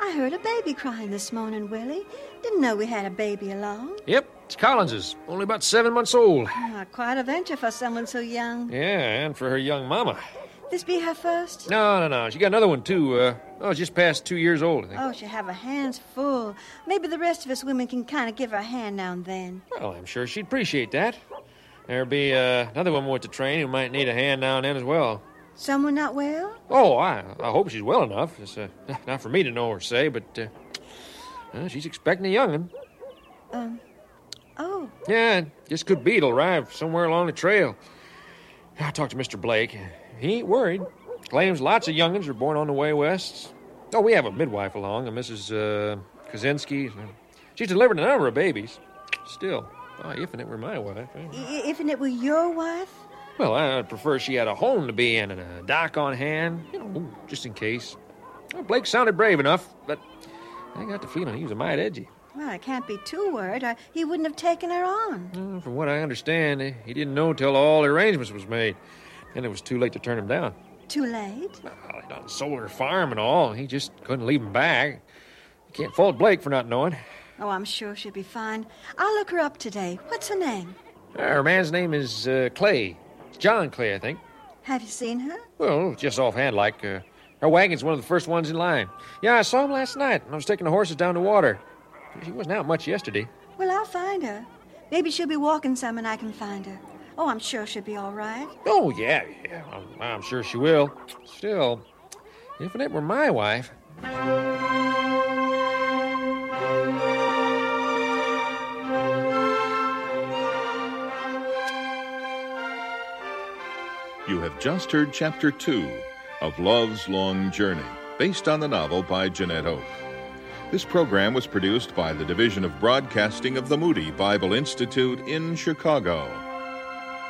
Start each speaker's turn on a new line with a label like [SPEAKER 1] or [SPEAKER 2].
[SPEAKER 1] I heard a baby crying this morning, Willie. Didn't know we had a baby along.
[SPEAKER 2] Yep, it's Collins's. Only about 7 months old.
[SPEAKER 1] Quite a venture for someone so young.
[SPEAKER 2] Yeah, and for her young mama.
[SPEAKER 1] This be her first?
[SPEAKER 2] No. She got another one, too. Just past 2 years old, I think.
[SPEAKER 1] Oh, she'll have her hands full. Maybe the rest of us women can kind of give her a hand now and then.
[SPEAKER 2] Well, I'm sure she'd appreciate that. There'll be another woman with the train who might need a hand now and then as well.
[SPEAKER 1] Someone not well?
[SPEAKER 2] Oh, I hope she's well enough. It's not for me to know or say, but she's expecting a young'un.
[SPEAKER 1] Oh.
[SPEAKER 2] Yeah, just could be it'll arrive somewhere along the trail. I talked to Mr. Blake. He ain't worried. Claims lots of young'uns are born on the way west. Oh, we have a midwife along, a Mrs. Kaczynski. She's delivered a number of babies. Still, if and it were my wife.
[SPEAKER 1] If and it were your wife?
[SPEAKER 2] Well, I'd prefer she had a home to be in and a doc on hand, just in case. Well, Blake sounded brave enough, but I got the feeling he was a mite edgy.
[SPEAKER 1] Well, I can't be too worried, or he wouldn't have taken her on.
[SPEAKER 2] Well, from what I understand, he didn't know till all the arrangements was made. And it was too late to turn him down.
[SPEAKER 1] Too late?
[SPEAKER 2] Well, he done sold her farm and all. He just couldn't leave him back. You can't fault Blake for not knowing.
[SPEAKER 1] Oh, I'm sure she'll be fine. I'll look her up today. What's her name?
[SPEAKER 2] Her man's name is Clay. John Clay, I think.
[SPEAKER 1] Have you seen her?
[SPEAKER 2] Well, just offhand, like. Her wagon's one of the first ones in line. Yeah, I saw him last night. I was taking the horses down to water. She wasn't out much yesterday.
[SPEAKER 1] Well, I'll find her. Maybe she'll be walking some and I can find her. Oh, I'm sure she'll be all right.
[SPEAKER 2] Oh, yeah. I'm sure she will. Still, if it were my wife...
[SPEAKER 3] You have just heard Chapter 2 of Love's Long Journey, based on the novel by Jeanette Oke. This program was produced by the Division of Broadcasting of the Moody Bible Institute in Chicago.